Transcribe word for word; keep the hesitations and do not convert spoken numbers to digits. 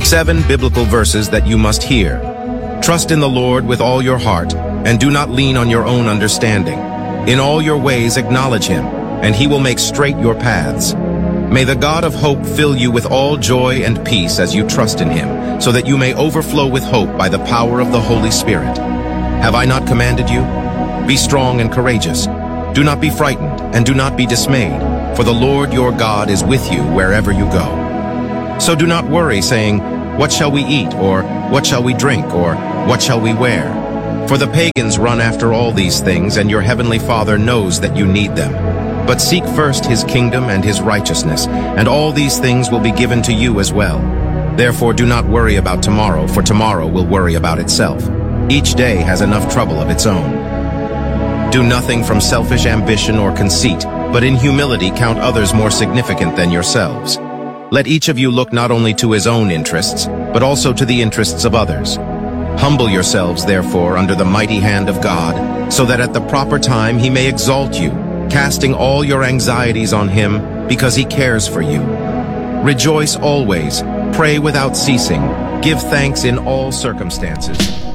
Seven biblical verses that you must hear. Trust in the Lord with all your heart, and do not lean on your own understanding. In all your ways acknowledge him, and he will make straight your paths. May the God of hope fill you with all joy and peace as you trust in him, so that you may overflow with hope by the power of the Holy Spirit. Have I not commanded you? Be strong and courageous. Do not be frightened, and do not be dismayed, for the Lord your God is with you wherever you go. So do not worry, saying, what shall we eat, or what shall we drink, or what shall we wear? For the pagans run after all these things, and your heavenly Father knows that you need them. But seek first his kingdom and his righteousness, and all these things will be given to you as well. Therefore do not worry about tomorrow, for tomorrow will worry about itself. Each day has enough trouble of its own. Do nothing from selfish ambition or conceit, but in humility count others more significant than yourselves. Let each of you look not only to his own interests, but also to the interests of others. Humble yourselves, therefore, under the mighty hand of God, so that at the proper time he may exalt you, casting all your anxieties on him, because he cares for you. Rejoice always, pray without ceasing, give thanks in all circumstances.